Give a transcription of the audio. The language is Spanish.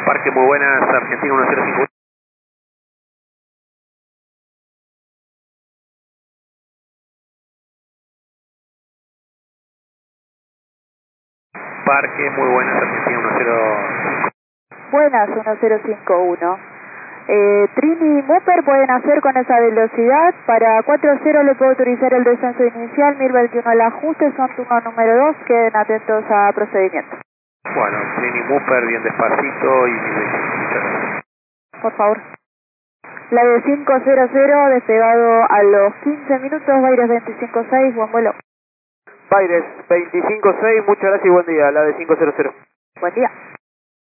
Parque, muy buenas, Argentina 105. Parque, muy buenas, Argentina 105. Buenas, 1051. Trini y Mooper pueden hacer con esa velocidad. Para 40 le puedo autorizar el descenso inicial, 1021 al ajuste, son turno número 2, queden atentos a procedimiento. Bueno, Trini Mooper, bien despacito y 1021, muchas gracias. Por favor. La de 500, despegado a los 15 minutos, Baires 256, buen vuelo. Baires 256, muchas gracias y buen día, la de 500. Buen día.